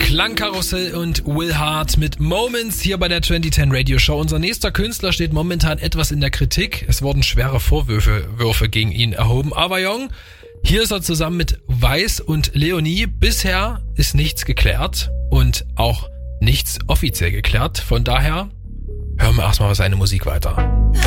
Klangkarussell und Will Hart mit Moments hier bei der 2010 Radio Show. Unser nächster Künstler steht momentan etwas in der Kritik. Es wurden schwere Vorwürfe gegen ihn erhoben. Aber Jung, hier ist er zusammen mit Weiß und Leonie. Bisher ist nichts geklärt und auch nichts offiziell geklärt. Von daher hören wir erstmal seine Musik weiter.